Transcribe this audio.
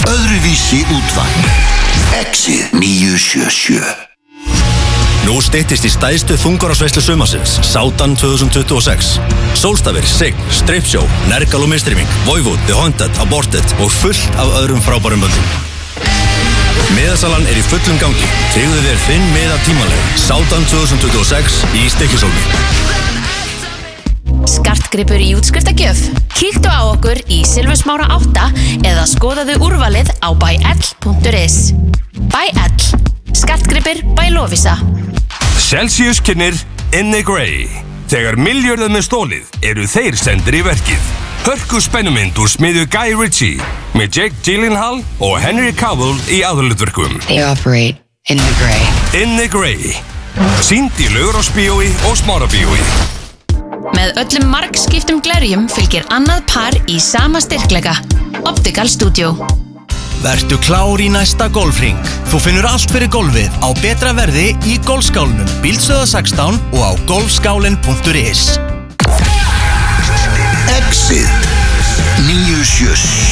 Öðruvísi útvarp. Exið 977. Nú styttist í stærstu þungarásveislu sumarsins, Sátan 2026. Sólstafir, Sign, Stripshow, Nergal og Mistryming, Voivod, The Haunted, Aborted og fullt af öðrum frábærum böndum. Miðasalan í fullum gangi. Tryggðu þér þinn miða tímanlega. Sátan 2026 í Stykkishólmi. Skartgripur í útskriftargjöf? Kíktu á okkur í Silfursmára 8 eða skoðaðu úrvalið á byl.is. Byl. Skartgripir by Lovisa. Celsius kynnir In the Grey. Þegar milljörðum stólið eru þeir sendir í verkið. Hörku spennumynd úr smiðju Guy Ritchie með Jake Gyllenhaal og Henry Cavill í aðalhlutverkum. They operate in the grey. In the Grey. Sýnd í Laugarásbíói og Smárabíói. Með öllum margskiptum glerjum fylgir annað par í sama styrkleika. Optical Studio. Vertu klár í næsta golfring. Þú finnur allt fyrir golfið á betra verði í golfskálunum Bíldsöða 16 og á golfskálin.is. Exið 977.